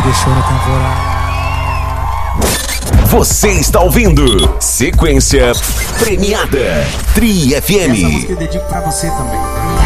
deixou na temporada. Você está ouvindo Sequência Premiada Tri FM. Essa música eu dedico pra você também.